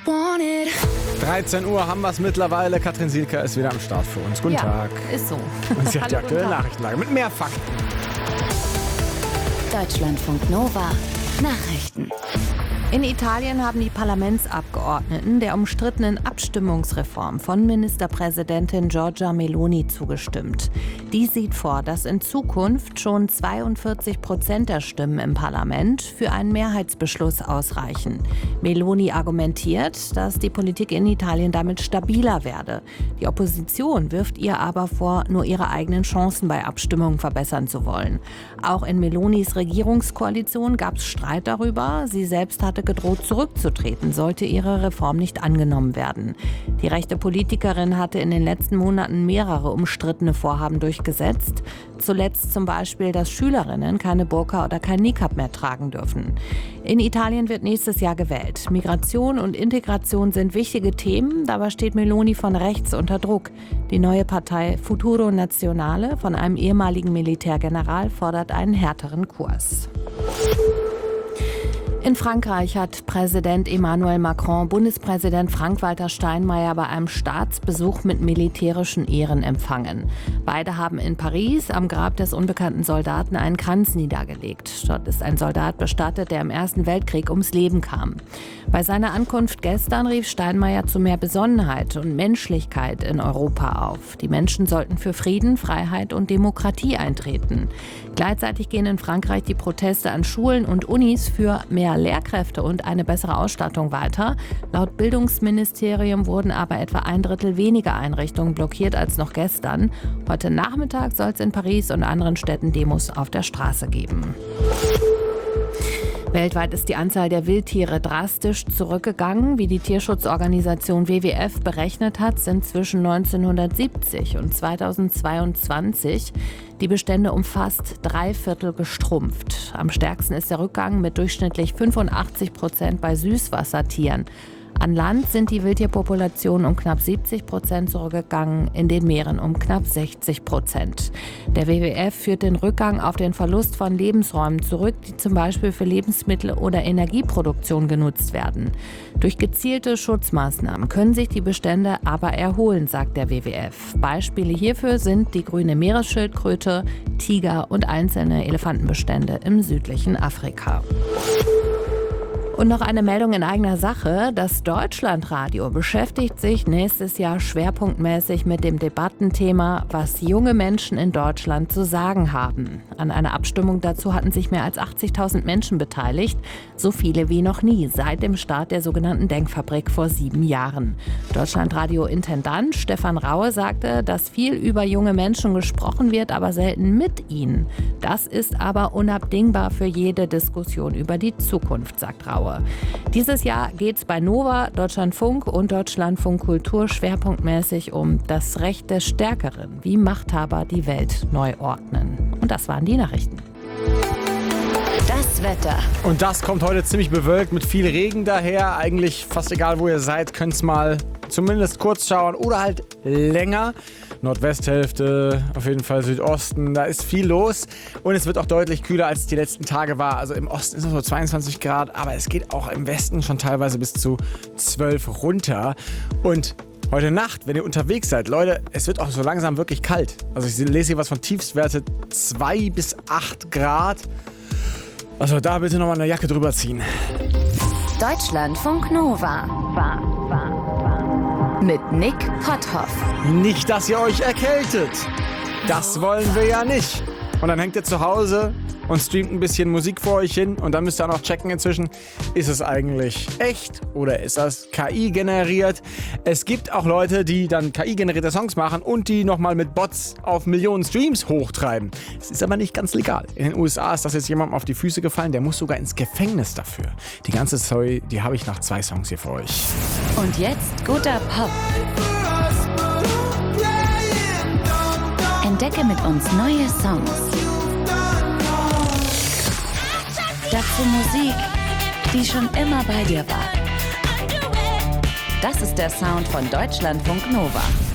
wanted. 13 Uhr haben wir es mittlerweile. Katrin Sielker ist wieder am Start für uns. Guten Tag. Ist so. Und sie hat die aktuelle Nachrichtenlage mit mehr Fakten. Deutschlandfunk Nova. Nachrichten. In Italien haben die Parlamentsabgeordneten der umstrittenen Abstimmungsreform von Ministerpräsidentin Giorgia Meloni zugestimmt. Die sieht vor, dass in Zukunft schon 42% der Stimmen im Parlament für einen Mehrheitsbeschluss ausreichen. Meloni argumentiert, dass die Politik in Italien damit stabiler werde. Die Opposition wirft ihr aber vor, nur ihre eigenen Chancen bei Abstimmungen verbessern zu wollen. Auch in Melonis Regierungskoalition gab es Streit darüber. Sie selbst hatte gedroht, zurückzutreten, sollte ihre Reform nicht angenommen werden. Die rechte Politikerin hatte in den letzten Monaten mehrere umstrittene Vorhaben durchgesetzt. Zuletzt zum Beispiel, dass Schülerinnen keine Burka oder kein Niqab mehr tragen dürfen. In Italien wird nächstes Jahr gewählt. Migration und Integration sind wichtige Themen, dabei steht Meloni von rechts unter Druck. Die neue Partei Futuro Nazionale von einem ehemaligen Militärgeneral fordert einen härteren Kurs. In Frankreich hat Präsident Emmanuel Macron Bundespräsident Frank-Walter Steinmeier bei einem Staatsbesuch mit militärischen Ehren empfangen. Beide haben in Paris am Grab des unbekannten Soldaten einen Kranz niedergelegt. Dort ist ein Soldat bestattet, der im Ersten Weltkrieg ums Leben kam. Bei seiner Ankunft gestern rief Steinmeier zu mehr Besonnenheit und Menschlichkeit in Europa auf. Die Menschen sollten für Frieden, Freiheit und Demokratie eintreten. Gleichzeitig gehen in Frankreich die Proteste an Schulen und Unis für mehr Lehrkräfte und eine bessere Ausstattung weiter. Laut Bildungsministerium wurden aber etwa 1/3 weniger Einrichtungen blockiert als noch gestern. Heute Nachmittag soll es in Paris und anderen Städten Demos auf der Straße geben. Weltweit ist die Anzahl der Wildtiere drastisch zurückgegangen. Wie die Tierschutzorganisation WWF berechnet hat, sind zwischen 1970 und 2022 die Bestände um fast 3/4 geschrumpft. Am stärksten ist der Rückgang mit durchschnittlich 85% bei Süßwassertieren. An Land sind die Wildtierpopulationen um knapp 70% zurückgegangen, in den Meeren um knapp 60%. Der WWF führt den Rückgang auf den Verlust von Lebensräumen zurück, die zum Beispiel für Lebensmittel- oder Energieproduktion genutzt werden. Durch gezielte Schutzmaßnahmen können sich die Bestände aber erholen, sagt der WWF. Beispiele hierfür sind die grüne Meeresschildkröte, Tiger und einzelne Elefantenbestände im südlichen Afrika. Und noch eine Meldung in eigener Sache. Das Deutschlandradio beschäftigt sich nächstes Jahr schwerpunktmäßig mit dem Debattenthema, was junge Menschen in Deutschland zu sagen haben. An einer Abstimmung dazu hatten sich mehr als 80.000 Menschen beteiligt. So viele wie noch nie seit dem Start der sogenannten Denkfabrik vor 7 Jahren. Deutschlandradio-Intendant Stefan Raue sagte, dass viel über junge Menschen gesprochen wird, aber selten mit ihnen. Das ist aber unabdingbar für jede Diskussion über die Zukunft, sagt Raue. Dieses Jahr geht es bei Nova, Deutschlandfunk und Deutschlandfunk Kultur schwerpunktmäßig um das Recht des Stärkeren, wie Machthaber die Welt neu ordnen. Und das waren die Nachrichten. Das Wetter. Und das kommt heute ziemlich bewölkt mit viel Regen daher. Eigentlich fast egal, wo ihr seid, könnt es mal zumindest kurz schauen oder halt länger. Nordwesthälfte, auf jeden Fall Südosten, da ist viel los und es wird auch deutlich kühler, als es die letzten Tage war. Also im Osten ist es so 22 Grad, aber es geht auch im Westen schon teilweise bis zu 12 runter. Und heute Nacht, wenn ihr unterwegs seid, Leute, es wird auch so langsam wirklich kalt. Also ich lese hier was von Tiefstwerte 2 bis 8 Grad. Also da bitte nochmal eine Jacke drüber ziehen. Deutschlandfunk Nova. Mit Nick Potthoff. Nicht, dass ihr euch erkältet. Das wollen wir ja nicht. Und dann hängt ihr zu Hause und streamt ein bisschen Musik vor euch hin und dann müsst ihr auch noch checken inzwischen, ist es eigentlich echt oder ist das KI generiert? Es gibt auch Leute, die dann KI-generierte Songs machen und die nochmal mit Bots auf Millionen Streams hochtreiben. Es ist aber nicht ganz legal. In den USA ist das jetzt jemandem auf die Füße gefallen, der muss sogar ins Gefängnis dafür. Die ganze Story, die habe ich nach 2 Songs hier für euch. Und jetzt guter Pop. Entdecke mit uns neue Songs. Dazu Musik, die schon immer bei dir war. Das ist der Sound von Deutschlandfunk Nova.